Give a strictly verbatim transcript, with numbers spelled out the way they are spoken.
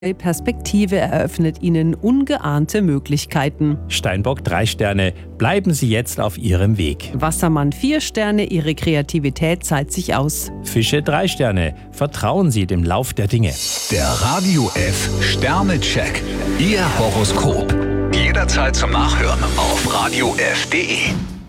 Perspektive eröffnet Ihnen ungeahnte Möglichkeiten. Steinbock drei Sterne, bleiben Sie jetzt auf Ihrem Weg. Wassermann vier Sterne, Ihre Kreativität zahlt sich aus. Fische drei Sterne, vertrauen Sie dem Lauf der Dinge. Der Radio F Sternecheck. Ihr Horoskop. Jederzeit zum Nachhören auf radio f punkt de.